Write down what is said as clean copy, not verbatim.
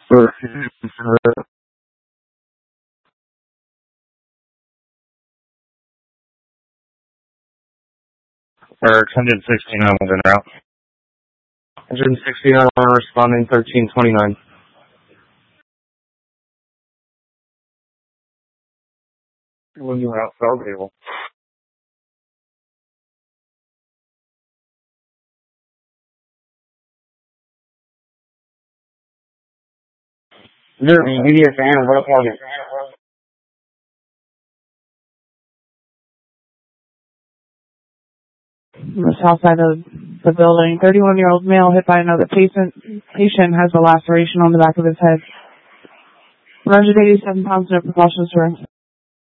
Or 116 on the route. 116 on responding 1329. When you route cell table. Media fan, what up, On the south side of the building, 31-year-old male hit by another patient. Patient has a laceration on the back of his head. 187 pounds, no precautions for